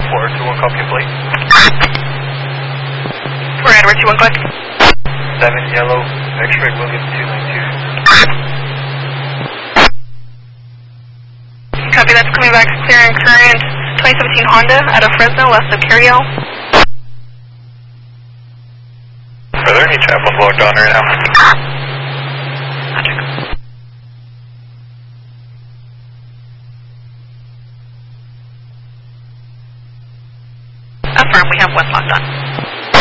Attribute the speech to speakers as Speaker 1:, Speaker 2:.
Speaker 1: 421 copy plate.
Speaker 2: We're Edward 21 click.
Speaker 1: 7 yellow, X-ray William 292.
Speaker 2: Copy, that's coming back clear and current 2017 Honda out of Fresno, west of Curiel.
Speaker 1: Are there any chapels logged on right now?
Speaker 2: Affirm, we have one logged on.